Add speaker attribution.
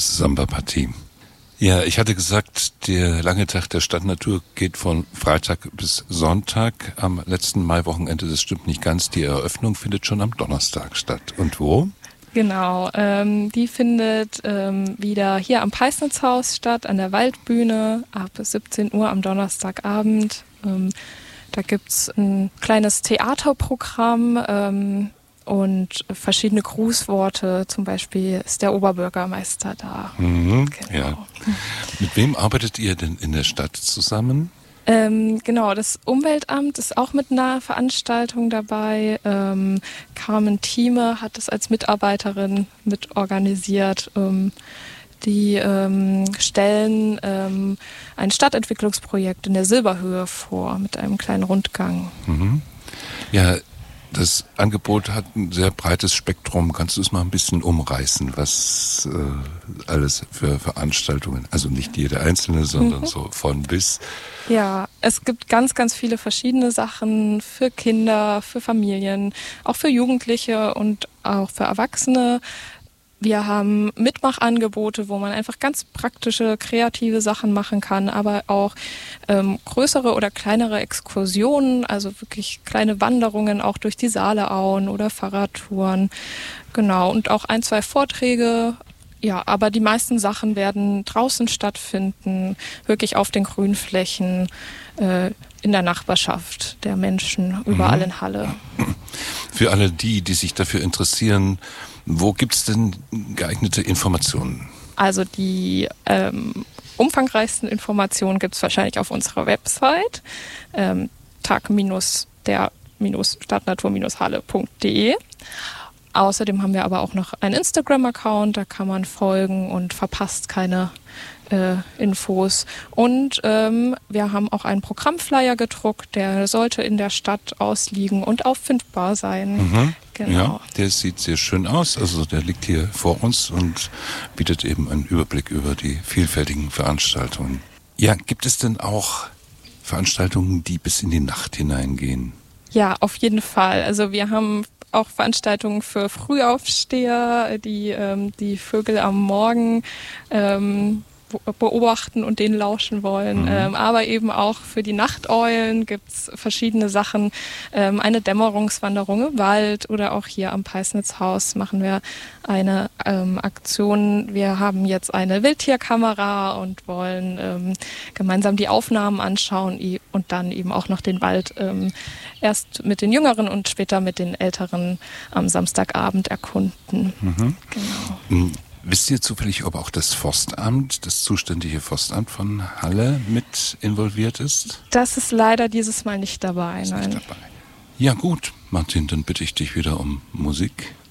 Speaker 1: Samba-Partie. Ja, ich hatte gesagt, der lange Tag der Stadtnatur geht von Freitag bis Sonntag. Am letzten Maiwochenende, das stimmt nicht ganz, die Eröffnung findet schon am Donnerstag statt. Und wo?
Speaker 2: Genau, die findet wieder hier am Peisnitzhaus statt, an der Waldbühne, ab 17 Uhr am Donnerstagabend. Da gibt's ein kleines Theaterprogramm und verschiedene Grußworte. Zum Beispiel ist der Oberbürgermeister da.
Speaker 1: Mhm,
Speaker 2: genau.
Speaker 1: Ja. Mit wem arbeitet ihr denn in der Stadt zusammen?
Speaker 2: Genau, das Umweltamt ist auch mit einer Veranstaltung dabei. Carmen Thieme hat das als Mitarbeiterin mit organisiert. Die stellen ein Stadtentwicklungsprojekt in der Silberhöhe vor mit einem kleinen Rundgang.
Speaker 1: Mhm. Ja, das Angebot hat ein sehr breites Spektrum. Kannst du es mal ein bisschen umreißen, was alles für Veranstaltungen, also nicht jede einzelne, sondern so von bis?
Speaker 2: Ja, es gibt ganz, ganz viele verschiedene Sachen für Kinder, für Familien, auch für Jugendliche und auch für Erwachsene. Wir haben Mitmachangebote, wo man einfach ganz praktische, kreative Sachen machen kann, aber auch größere oder kleinere Exkursionen, also wirklich kleine Wanderungen auch durch die Saaleauen oder Fahrradtouren. Genau, und auch 1, 2 Vorträge. Ja, aber die meisten Sachen werden draußen stattfinden, wirklich auf den Grünflächen, in der Nachbarschaft der Menschen, überall in Halle.
Speaker 1: Für alle die sich dafür interessieren, wo gibt's denn geeignete Informationen?
Speaker 2: Also die umfangreichsten Informationen gibt's wahrscheinlich auf unserer Website, tag-der-stadtnatur-halle.de. Außerdem haben wir aber auch noch einen Instagram-Account, da kann man folgen und verpasst keine Infos. Und wir haben auch einen Programmflyer gedruckt, der sollte in der Stadt ausliegen und auffindbar sein.
Speaker 1: Mhm.
Speaker 2: Genau.
Speaker 1: Ja, der sieht sehr schön aus. Also der liegt hier vor uns und bietet eben einen Überblick über die vielfältigen Veranstaltungen. Ja, gibt es denn auch Veranstaltungen, die bis in die Nacht hineingehen?
Speaker 2: Ja, auf jeden Fall. Also wir haben auch Veranstaltungen für Frühaufsteher, die Vögel am Morgen beobachten und denen lauschen wollen. Aber eben auch für die Nachteulen gibt's verschiedene Sachen. Eine Dämmerungswanderung im Wald oder auch hier am Peisnitzhaus machen wir eine Aktion. Wir haben jetzt eine Wildtierkamera und wollen gemeinsam die Aufnahmen anschauen und dann eben auch noch den Wald erst mit den Jüngeren und später mit den Älteren am Samstagabend erkunden.
Speaker 1: Mhm.
Speaker 2: Genau.
Speaker 1: Wisst ihr zufällig, ob auch das Forstamt, das zuständige Forstamt von Halle mit involviert ist?
Speaker 2: Das ist leider dieses Mal nicht dabei.
Speaker 1: Ist
Speaker 2: nein.
Speaker 1: nicht dabei. Ja gut, Martin, dann bitte ich dich wieder um Musik.